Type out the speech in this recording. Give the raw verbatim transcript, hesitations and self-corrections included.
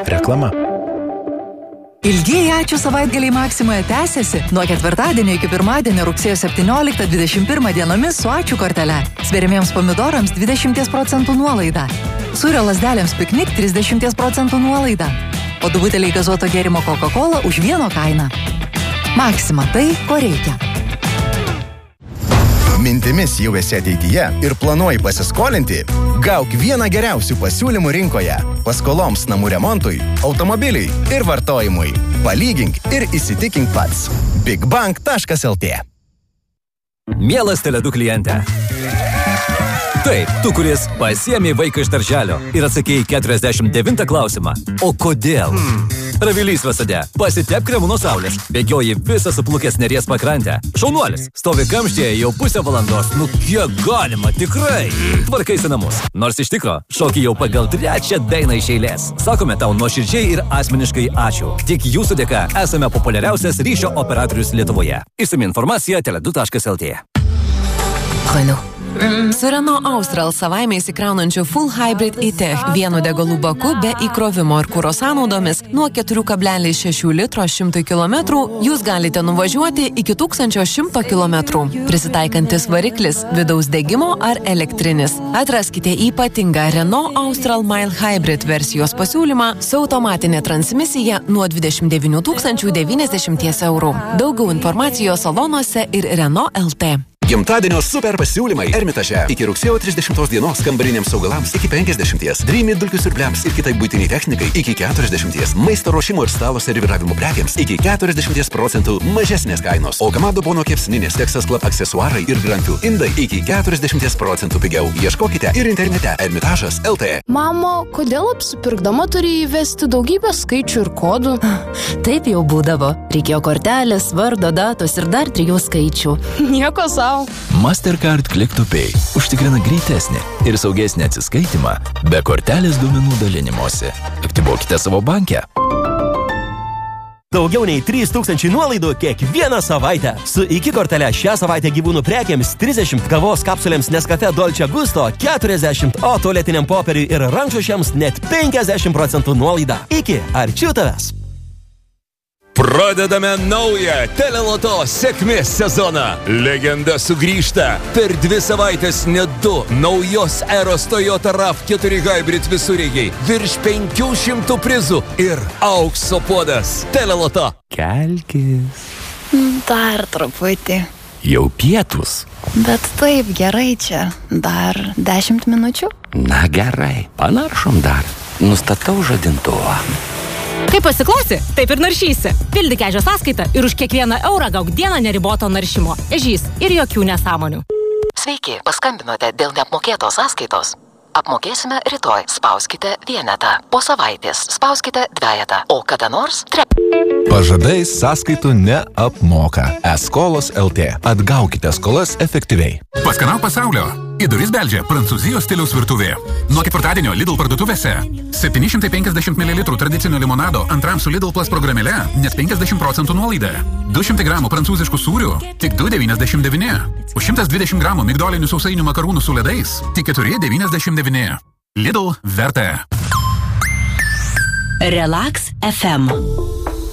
Reklama. Ilgieji ačiū savaitgaliai Maksimoje tęsiasi. Nuo ketvirtadienio iki pirmadienio rugsėjo septynioliktą dvidešimt pirmą dienomis su ačiū kortele. Sveriamiems pomidorams dvidešimt procentų nuolaida. Sūrio lazdelėms piknik trisdešimt procentų nuolaida. O du buteliai gazuoto gėrimo Coca-Cola už vieno kainą. Maksima tai, ko reikia. Mintimis jau esi ateityje ir planuoji pasiskolinti? Gauk vieną geriausių pasiūlymų rinkoje. Paskoloms namų remontui, automobiliui ir vartojimui. Palygink ir įsitikink pats. bigbank taškas lt. Mielas Tele du kliente. Taip, tu, kuris pasiėmė vaiką iš darželio ir atsakėjai keturiasdešimt devintą klausimą. O kodėl? Hmm. Ravilys Vasade, pasitep kremu nuo saulės, bėgioji visą suplukęs Neries pakrantę. Šaunuolis, stovi kamštyje jau pusę valandos, nu kiek galima, tikrai. Tvarkaisi namus, nors iš tikro, šoki jau pagal trečią dainą iš eilės. Sakome tau nuoširdžiai ir asmeniškai ačiū. Tik jūsų dėka esame populiariausias ryšio operatorius Lietuvoje. Išsami informacija tele du taškas lt. Koniu. Su Renault Austral savaime įsikraunančiu Full Hybrid e-Tech vienu degalų baku be įkrovimo ir kuro sąnaudomis nuo keturi kablelis šeši litro šimtui kilometrų jūs galite nuvažiuoti iki tūkstančio šimto kilometrų. Prisitaikantis variklis, vidaus degimo ar elektrinis. Atraskite ypatingą Renault Austral Mile Hybrid versijos pasiūlymą su automatinė transmisija nuo dvidešimt devynių tūkstančių devyniasdešimt eurų. Daugiau informacijos salonuose ir Renault lt. Gimtadienio super pasiūlymai Ermitaže. Iki rugsėjo trisdešimtos dienos kambariniams augalams iki penkiasdešimties, Dreamy dulkių siurbliams ir kitai buitiniai technikai iki keturiasdešimties, maisto ruošimo ir stalo serviravimo prekiams iki keturiasdešimt procentų mažesnės kainos, o Kamado Bono kepsninės, Texas Club aksesuarai ir Granfių indai iki keturiasdešimt procentų pigiau. Ieškokite ir internete ermitažas lt. Mamo, kodėl apsipirkdama turi įvesti daugybę skaičių ir kodų? Taip jau būdavo. Reikėjo kortelės, vardo, datos ir dar trijų skaičių. Nieko sau. Mastercard Click to Pay užtikrina greitesnį ir saugesnį atsiskaitimą be kortelės duomenų dalinimosi. Aktyvuokite savo bankę. Daugiau nei trys tūkstančiai nuolaidų kiekvieną savaitę. Su iki kortele šią savaitę gyvūnų prekiams trisdešimt, kavos kapsulėms Nescafe Dolce Gusto keturiasdešimt, o tualetiniam popieriui ir rankšluosčiams net penkiasdešimt procentų nuolaida. Iki, arčiau tavęs. Pradedame naują Teleloto sėkmės sezoną. Legenda sugrįžta. Per dvi savaitės net du naujos eros Toyota RAV keturi Hybrid visureigiai. Virš penkių šimtų prizų ir aukso puodas. Teleloto. Kelkis. Dar truputį. Jau pietus. Bet taip gerai čia. Dar dešimt minučių? Na gerai, panaršom dar. Nustatau žadintuvą. Kai pasiklausi, taip ir naršysi. Pildyk ežio sąskaitą ir už kiekvieną eurą gauk dieną neriboto naršymo. Ežys ir jokių nesąmonių. Sveiki, paskambinote dėl neapmokėtos sąskaitos. Apmokėsime rytoj. Spauskite vienetą. Po savaitės spauskite dvejetą. O kada nors tre... Pažadais sąskaitų neapmoka. E-skolos lt. Atgaukite skolas efektyviai. Paskanauk pasaulio. Į duris beldžia Prancūzijos stiliaus virtuvė. Nuo ketvirtadienio Lidl parduotuvėse septyni šimtai penkiasdešimt mililitrų tradicinio limonado antram su Lidl Plus programėle net penkiasdešimt procentų nuolaida. du šimtai gramų prancūziškų sūrių tik du devyniasdešimt devyni. Už šimtas dvidešimt gramų migdolinių sausainių makarūnų su ledais tik keturi devyniasdešimt devyni. Lidl verta. Relax F M.